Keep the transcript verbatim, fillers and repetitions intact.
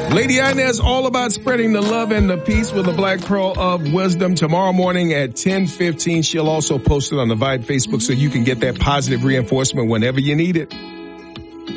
Lady Inez, all about spreading the love and the peace with the Black Pearl of Wisdom. Tomorrow morning at ten fifteen, she'll also post it on the Vibe Facebook so you can get that positive reinforcement whenever you need it.